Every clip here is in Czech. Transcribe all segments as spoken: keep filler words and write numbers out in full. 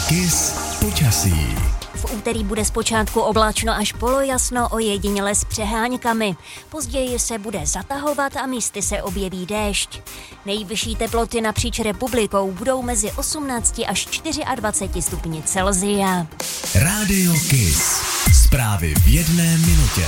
Kiss počasí. V úterý bude zpočátku obláčno až polojasno, ojediněle s přeháňkami. Později se bude zatahovat a místy se objeví déšť. Nejvyšší teploty napříč republikou budou mezi osmnácti až dvaceti čtyřmi stupni Celsia. Rádio Kiss. Zprávy v jedné minutě.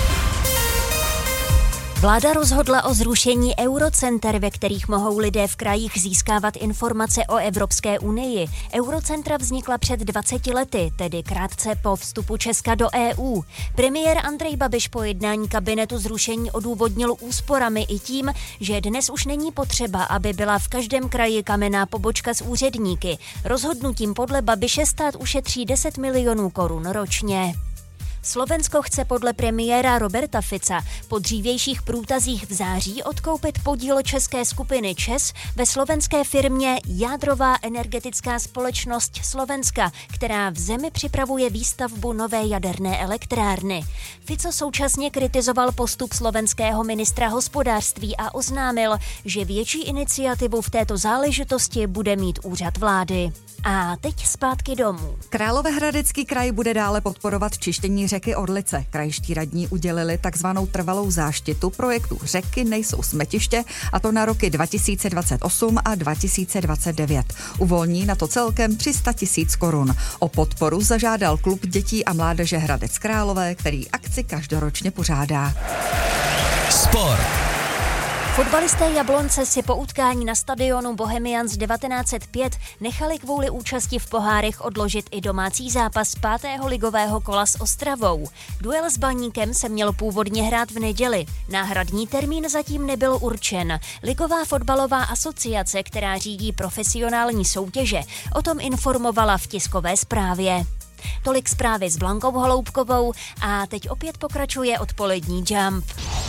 Vláda rozhodla o zrušení eurocenter, ve kterých mohou lidé v krajích získávat informace o Evropské unii. Eurocentra vznikla před dvaceti lety, tedy krátce po vstupu Česka do E U. Premiér Andrej Babiš po jednání kabinetu zrušení odůvodnil úsporami i tím, že dnes už není potřeba, aby byla v každém kraji kamenná pobočka s úředníky. Rozhodnutím podle Babiše stát ušetří deset milionů korun ročně. Slovensko chce podle premiéra Roberta Fica po dřívějších průtazích v září odkoupit podíl české skupiny ČEZ ve slovenské firmě Jádrová energetická společnost Slovenska, která v zemi připravuje výstavbu nové jaderné elektrárny. Fico současně kritizoval postup slovenského ministra hospodářství a oznámil, že větší iniciativu v této záležitosti bude mít úřad vlády. A teď zpátky domů. Královéhradecký kraj bude dále podporovat čištění řeky Orlice. Krajští radní udělili takzvanou trvalou záštitu projektu Řeky nejsou smetiště, a to na roky dva tisíce dvacet osm a dva tisíce dvacet devět. Uvolní na to celkem tři sta tisíc korun. O podporu zažádal klub dětí a mládeže Hradec Králové, který akci každoročně pořádá. Sport. Fotbalisté Jablonce si po utkání na stadionu Bohemians devatenáct set pět nechali kvůli účasti v pohárech odložit i domácí zápas pátého ligového kola s Ostravou. Duel s Baníkem se měl původně hrát v neděli. Náhradní termín zatím nebyl určen. Ligová fotbalová asociace, která řídí profesionální soutěže, o tom informovala v tiskové zprávě. Tolik zprávy s Blankou Holoubkovou a teď opět pokračuje odpolední Jump.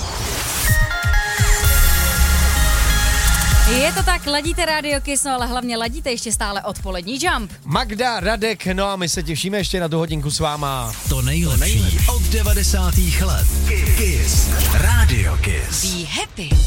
Je to tak, ladíte Rádio Kiss, no ale hlavně ladíte ještě stále odpolední Jump. Magda, Radek, no a my se těšíme ještě na tu hodinku s váma. To nejlepší, to nejlepší. Od devadesátých let. Kiss. Rádio Kiss. Be happy.